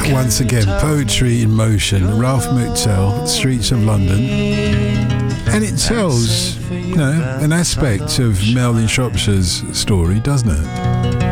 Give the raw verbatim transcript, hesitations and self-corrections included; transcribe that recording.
Once again, poetry in motion. Ralph McTell, Streets of London. And it tells, you know, an aspect of Melvin Shropshire's story, doesn't it?